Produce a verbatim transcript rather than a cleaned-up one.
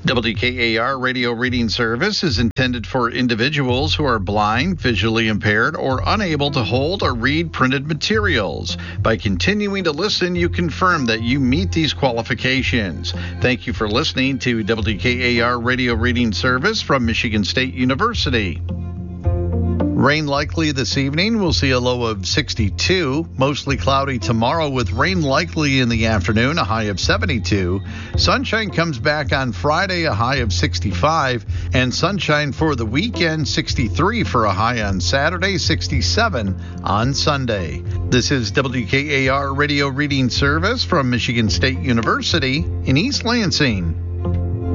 W K A R radio reading service is intended for individuals who are blind, visually impaired, or unable to hold or read printed materials. By continuing to listen, you confirm that you meet these qualifications. Thank you for listening to W K A R radio reading service from Michigan State University. Rain likely this evening. We'll see a low of sixty-two. Mostly cloudy tomorrow with rain likely in the afternoon, a high of seventy-two. Sunshine comes back on Friday, a high of sixty-five. And sunshine for the weekend, sixty-three for a high on Saturday, sixty-seven on Sunday. This is W K A R radio reading service from Michigan State University in East Lansing.